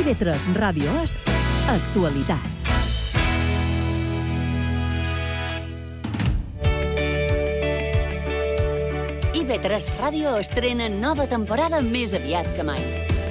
IB3 Ràdio és actualitat. IB3 Ràdio estrena nova temporada més aviat que mai.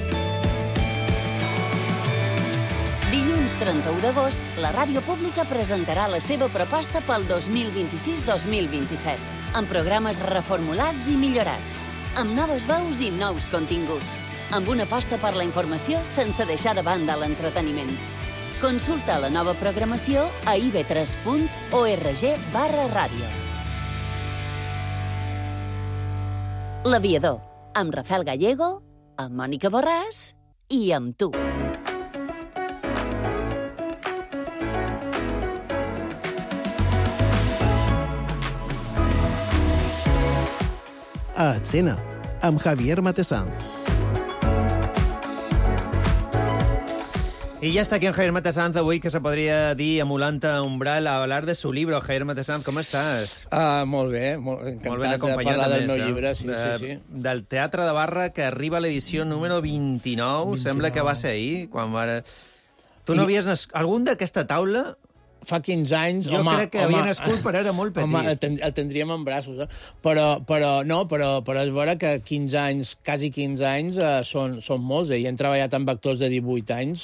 Dilluns 31 d'agost, la ràdio pública presentarà la seva proposta pel 2026-2027, amb programes reformulats i millorats, amb noves veus i nous continguts, amb una aposta per la informació sense deixar de banda l'entreteniment. Consulta la nova programació a ib3.org/ràdio. L'Aviador, amb Rafael Gallego, amb Mònica Borràs i amb tu. A Escena, amb Javier Matesanz. Y ya está aquí en Javier Matesanz avui, que se podria dir emulant a Umbral, a hablar de su libro. Javier Matesanz, com estàs? Molt bé, encantat de parlar del meu llibre. Sí. Del Teatre de Barra, que arriba a l'edició número 29. Sembla que va ser ahir, quan va... Tu no havies nascut... Algun d'aquesta taula... Fa 15 anys... Jo crec que havia nascut, però era molt petit. Home, el tindríem en braços, Però és vera que 15 anys, quasi 15 anys, són molts, i hem treballat amb actors de 18 anys,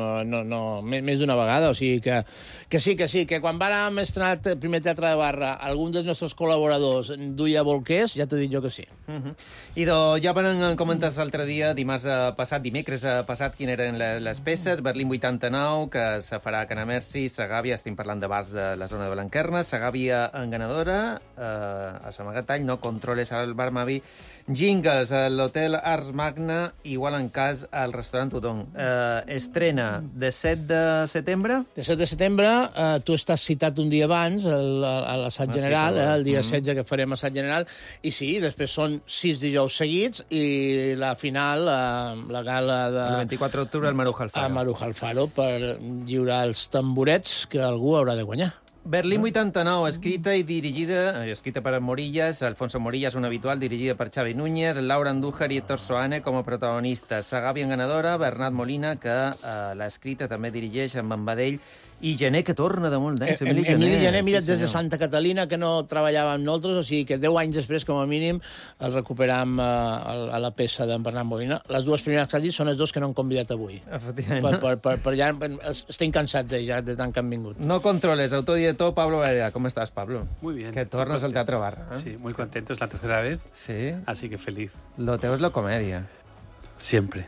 més d'una vegada, o sigui que sí, que quan vam estrenar el primer Teatre de Barra, algun dels nostres col·laboradors duia bolquers, ja t'ho dic jo que sí. Idò, ja van comentar l'altre dia, dimecres passat, quines eren les peces. Berlín 89, que se farà a Canamersi, Segàvia, estem parlant de bars de la zona de Blanquerna, Segàvia enganadora, a Samagatall, No controles al bar Mavi, Jingles a l'Hotel Ars Magna, igual en cas al restaurant Tudong. Estrena de 7 de setembre? De 7 de setembre, tu estàs citat un dia abans, a l'assaig general, el dia 16 que farem assaig general, i sí, després són 6 dijous seguits, i la final, la gala de... El 24 d'octubre al Maruja Alfaro. A Maruja Alfaro, per lliurar els tamborets que algú haurà de guanyar. Berlín 89, escrita per Morillas, Alfonso Morillas, un habitual, dirigida per Xavi Núñez, Laura Andújar i Héctor Soane com a protagonistes. Segàvia enganadora, Bernat Molina, que l'ha escrita, també dirigeix amb en Badell, i Gené, que torna de molt d'anys. Emili Gené, mira, des de Santa Catalina, que no treballava amb nosaltres, o sigui que 10 anys després, com a mínim, el recuperam a la peça d'en Bernat Molina. Les dues primeres que has dit són els dos que no han convidat avui. Efectivament. Per ja estem cansats ja de tant que han vingut. No controles, autodirector Pablo Varela. ¿Cómo estás, Pablo? Muy bien. Que tornas al Teatro Barra. Sí, muy contento, es la tercera vez. Sí. Así que feliz. Lo teu es la comedia. Siempre.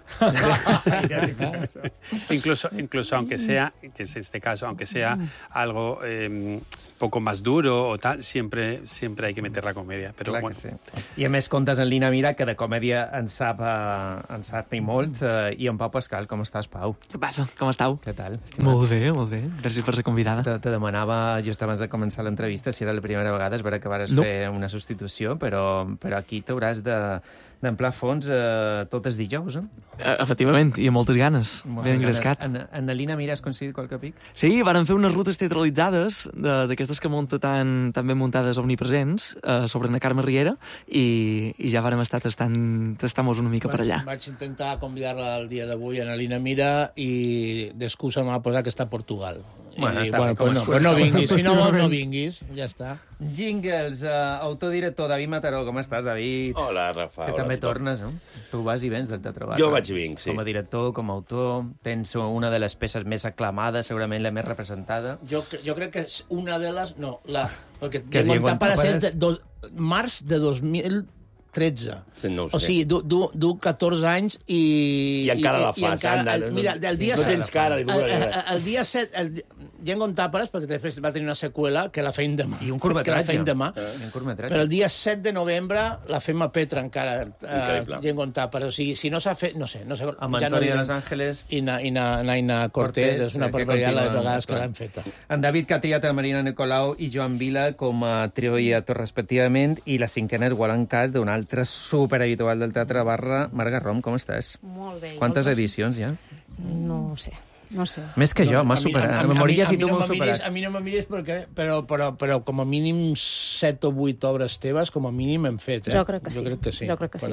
incluso aunque sea, que es este caso, aunque sea algo poco más duro o tal, siempre hay que meter la comedia. Però clar bueno. que sí. I a més comptes en Lina Mira, que de comèdia en sap i molt. I en Pau Pascal, com estàs, Pau? Què passa? Com esteu? Què tal, estimat? Molt bé. Gràcies per ser convidada. Te demanava, just abans de començar l'entrevista, si era la primera vegada, és vera que vas fer una substitució, però aquí t'hauràs d'emplar fons tots els dijous, eh? Efectivament, i amb moltes ganes. Ben engrescat. En la Lina Mira has coincidit qualque pic? Sí, varen fer unes rutes teatralitzades, d'aquestes que munta tan ben muntades omnipresents, sobre na Carme Riera, i ja vàrem estar tastant-nos una mica per allà. Vaig intentar convidar-la el dia d'avui a Lina Mira i d'excusa me va posar que està a Portugal. Però no vinguis, si no vols no vinguis, ja està. Jingles, autodirector David Mataró, com estàs, David? Hola, Rafa. Que també tornes, no? Tu vas i vens del Teatre Barra. Jo vaig i vinc, sí. Com a director, com a autor, penso una de les peces més aclamades, segurament la més representada. Jo crec que és una de les... No, perquè que Llengua Pares és de març de 2013. No ho sé. O sigui, du 14 anys i... I encara la fas, anda. Mira, el dia 7... No tens cara, li puc dir. El dia 7... Llengua en Tàperes, perquè després va tenir una seqüela que la feim demà. I un curtmetratge. Però el dia 7 de novembre la fem a Petra encara, Llengua en Tàperes. O sigui, si no s'ha fet... No sé. Amb Antoni de Los Ángeles. I Naina Cortés, és una barbaritat les vegades que l'han feta. En David, que ha triat a Marina Nicolau i Joan Vila com a trio i actor respectivament, i la cinquena és Gual en cas d'un altre superhabitual del Teatre Barra, Marga Rom, com estàs? Molt bé. Quantes edicions ja? No ho sé. Més que jo, m'has superat. Morillas i tu m'has superat. A mi no me mires perquè... Però com a mínim 7 o 8 obres teves, com a mínim hem fet, eh? Jo crec que sí.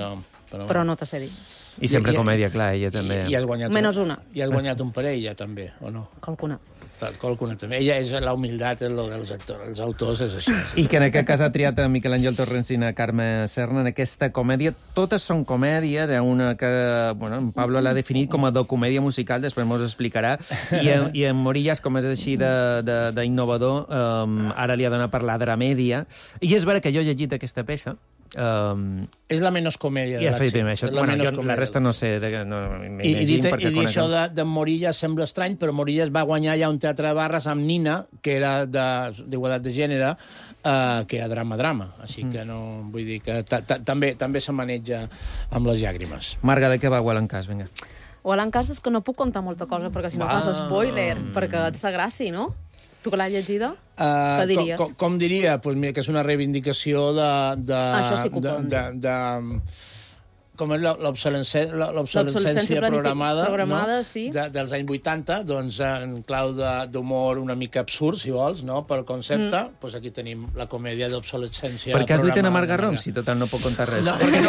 Però no te sé dir. I sempre comèdia, clar, ella també. I has guanyat Menys una. I has guanyat un parell, ja, també, o no? Qualcuna. Qualcuna també. Ella és la humilitat, és lo dels actors. Els autors és així. I que en aquest cas ha triat a Miquel Àngel Torrents i a Carme Serna en aquesta comèdia. Totes són comèdies, una que en Pablo l'ha definit com a docomèdia musical, després mos explicarà, i en Morillas, com és així d'innovador, ara li ha donat per la dramèdia. I és vera que jo he llegit aquesta peça. És la menys comèdia de l'acció. La resta no sé. I dit això de Morillas sembla estrany, però Morillas va guanyar ja un teatre de barres amb Nina, que era d'igualtat de gènere, que era drama. Així que no, vull dir que també se maneja amb les llàgrimes. Marga, de què va Walancas? Vinga. Walancas és que no puc contar molta cosa, perquè si no fas spoiler, perquè et s'agrassi, no? Tu que l'has llegida, què diries? Com diria? Pues mira, que és una reivindicació Això sí que ho poden dir. Com és l'obsolescència programada sí. dels anys 80, doncs en clau d'humor una mica absurd, si vols, no? Per concepte, doncs aquí tenim la comèdia d'obsolescència programada. Per què has dut en Amarga Rom, si total no puc contar res? No, perquè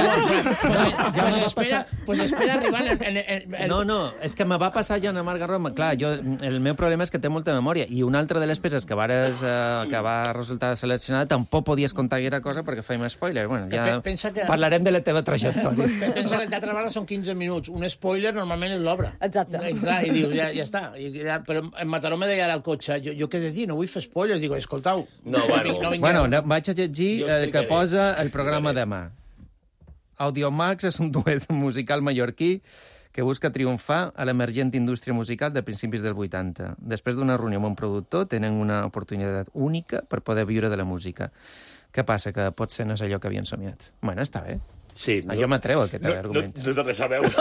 no... Pues espera arribar... No, és que me va passar ja en Amarga Rom. Clar, el meu problema és que té molta memòria, i una altra de les peces que va resultar seleccionada tampoc podies contar gaire cosa perquè fèiem spoiler. Bueno, ja parlarem de la teva trajectòria. Pensa que el teatre barra són 15 minuts. Un spoiler normalment és l'obra. Exacte. I dius, ja està. Però en Mataró me deia ara al cotxe, jo què he de dir? No vull fer spoiler. Digo, escoltau... Bueno, vaig a llegir el que posa el programa demà. Audiomax és un duet musical mallorquí que busca triomfar a l'emergent indústria musical de principis del 80. Després d'una reunió amb un productor, tenen una oportunitat única per poder viure de la música. Què passa? Que potser no és allò que havien somiat. Bueno, està bé. Sí, jo m'atreu aquest argument. No té res a veure.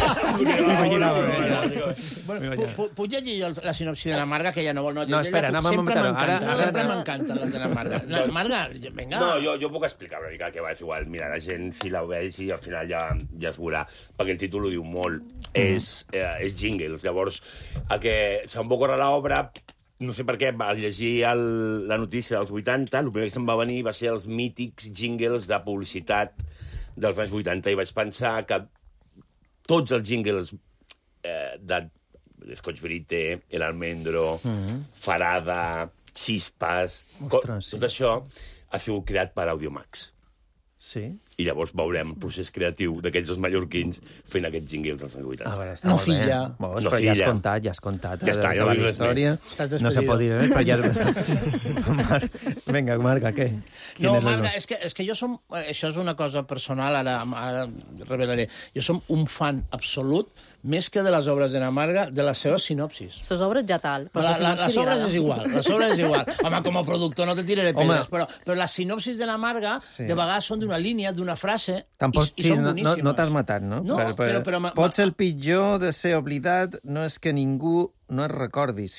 Puc llegir la sinopsi de la Marga, que ja no vol... No, espera, anem a Mataró. Sempre m'encanten les de la Marga. Marga, vinga. No, jo puc explicar una mica què va. És igual, mira, la gent, si la veig, i al final ja es veurà, perquè el títol ho diu molt. És Jingles. Llavors, se'n va córrer l'obra... No sé per què, al llegir la notícia dels 80, el primer que se'm va venir va ser els mítics jingles de publicitat dels anys 80, i vaig pensar que tots els jingles de Scotch Brite, El Almendro, Farada, Chispas, tot això ha sigut creat per Audiomax. Sí? I llavors veurem el procés creatiu d'aquests dos mallorquins fent aquests jingles dels anys 80. A veure, està molt bé. Però ja has contat. Ja està, ja no dic res més. No se pot dir res, però ja... Vinga, Marga, què? No, Marga, és que jo som... Això és una cosa personal, ara revelaré. Jo som un fan absolut, més que de les obres de la Marga, de les seves sinopsis. Les obres ja tal. Les obres és igual. Home, com a productor no te tiraré pedres, però les sinopsis de la Marga de vegades són d'una línia, d'una frase, i són boníssimes. No t'has matat, no? No, però... Potser el pitjor de ser oblidat no és que ningú no es recordi,